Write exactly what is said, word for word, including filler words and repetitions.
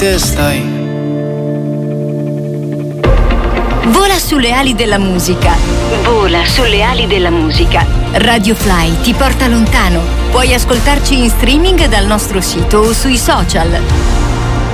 Che stai? Vola sulle ali della musica. Vola sulle ali della musica. Radio Fly ti porta lontano. Puoi ascoltarci in streaming dal nostro sito o sui social.